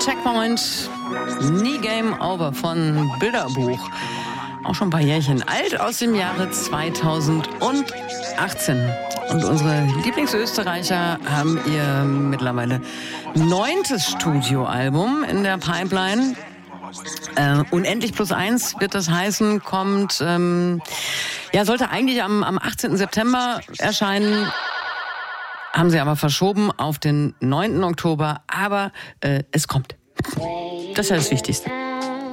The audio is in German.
Checkpoint, Nie Game Over von Bilderbuch. Auch schon ein paar Jährchen alt, aus dem Jahre 2018. Und unsere Lieblingsösterreicher haben ihr mittlerweile 9. Studioalbum in der Pipeline. Unendlich plus 1 wird das heißen, kommt, sollte eigentlich am 18. September erscheinen. Haben sie aber verschoben auf den 9. Oktober, aber es kommt. Das ist ja das Wichtigste.